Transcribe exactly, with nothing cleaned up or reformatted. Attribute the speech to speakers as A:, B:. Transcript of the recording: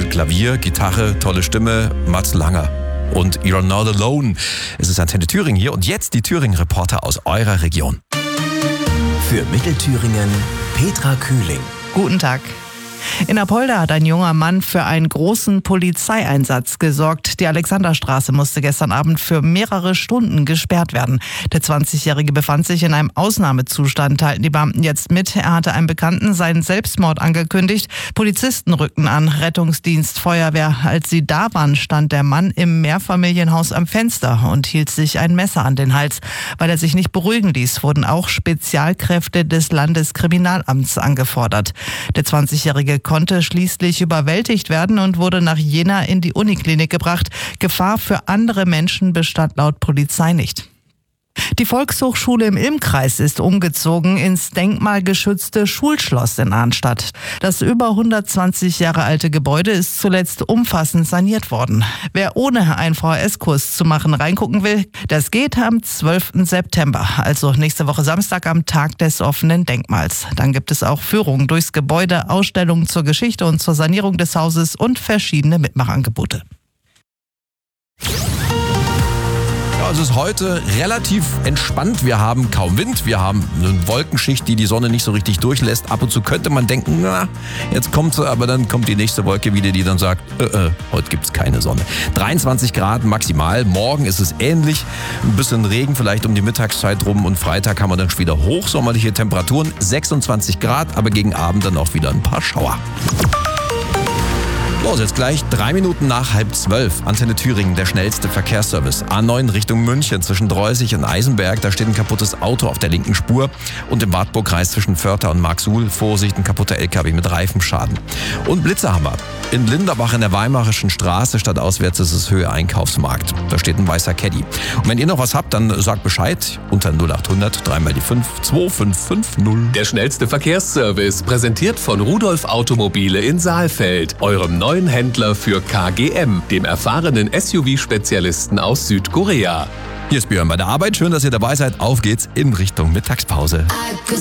A: Klavier, Gitarre, tolle Stimme, Mats Langer. Und You're Not Alone. Es ist Antenne Thüringen hier und jetzt die Thüringen-Reporter aus eurer Region.
B: Für Mittelthüringen Petra Kühling.
C: Guten Tag. In Apolda hat ein junger Mann für einen großen Polizeieinsatz gesorgt. Die Alexanderstraße musste gestern Abend für mehrere Stunden gesperrt werden. Der zwanzigjährige befand sich in einem Ausnahmezustand, teilten die Beamten jetzt mit. Er hatte einem Bekannten seinen Selbstmord angekündigt. Polizisten rückten an, Rettungsdienst, Feuerwehr. Als sie da waren, stand der Mann im Mehrfamilienhaus am Fenster und hielt sich ein Messer an den Hals. Weil er sich nicht beruhigen ließ, wurden auch Spezialkräfte des Landeskriminalamts angefordert. Der zwanzigjährige konnte schließlich überwältigt werden und wurde nach Jena in die Uniklinik gebracht. Gefahr für andere Menschen bestand laut Polizei nicht. Die Volkshochschule im Ilm-Kreis ist umgezogen ins denkmalgeschützte Schulschloss in Arnstadt. Das über hundertzwanzig Jahre alte Gebäude ist zuletzt umfassend saniert worden. Wer ohne einen V H S-Kurs zu machen reingucken will, das geht am zwölften September, also nächste Woche Samstag am Tag des offenen Denkmals. Dann gibt es auch Führungen durchs Gebäude, Ausstellungen zur Geschichte und zur Sanierung des Hauses und verschiedene Mitmachangebote.
A: Es ist heute relativ entspannt. Wir haben kaum Wind, wir haben eine Wolkenschicht, die die Sonne nicht so richtig durchlässt. Ab und zu könnte man denken, na, jetzt kommt sie, aber dann kommt die nächste Wolke wieder, die dann sagt, äh, äh, heute gibt's keine Sonne. dreiundzwanzig Grad maximal, morgen ist es ähnlich. Ein bisschen Regen vielleicht um die Mittagszeit rum und Freitag haben wir dann schon wieder hochsommerliche Temperaturen, sechsundzwanzig Grad, aber gegen Abend dann auch wieder ein paar Schauer. Los, jetzt gleich drei Minuten nach halb zwölf. Antenne Thüringen, der schnellste Verkehrsservice. A neun Richtung München zwischen Dreusig und Eisenberg. Da steht ein kaputtes Auto auf der linken Spur. Und im Wartburgkreis zwischen Vörther und Marksuhl. Vorsicht, ein kaputter L K W mit Reifenschaden. Und Blitzer haben wir. In Linderbach in der Weimarischen Straße, stadtauswärts ist es Höhe Einkaufsmarkt. Da steht ein weißer Caddy. Und wenn ihr noch was habt, dann sagt Bescheid unter null acht hundert, dreimal die fünf, zwei fünf fünf null.
D: Der schnellste Verkehrsservice, präsentiert von Rudolf Automobile in Saalfeld, eurem neuen Händler für K G M, dem erfahrenen S U V-Spezialisten aus Südkorea.
A: Hier ist Björn bei der Arbeit. Schön, dass ihr dabei seid. Auf geht's in Richtung Mittagspause.